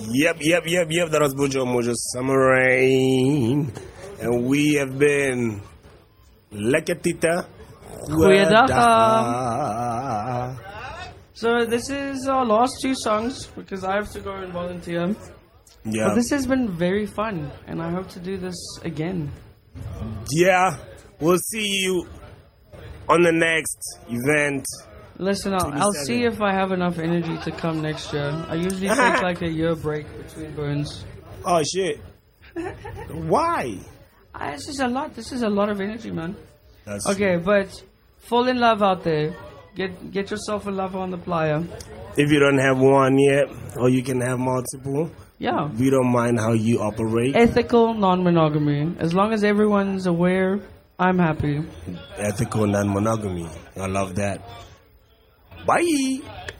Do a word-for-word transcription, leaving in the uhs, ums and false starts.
Yep, yep, yep, yep. That was Bujo Mojo Summer Rain. And we have been Leketita. Goeiedag. So this is our last two songs because I have to go and volunteer. Yeah. But this has been very fun, and I hope to do this again. Yeah. We'll see you on the next event. Listen, I'll, I'll see if I have enough energy to come next year. I usually take like a year break between burns. Oh, shit. Why? Uh, this is a lot. This is a lot of energy, man. That's okay, true. but fall in love out there. Get get yourself a lover on the playa. If you don't have one yet, or you can have multiple, yeah, we don't mind how you operate. Ethical non-monogamy. As long as everyone's aware, I'm happy. Ethical non-monogamy. I love that. Bye.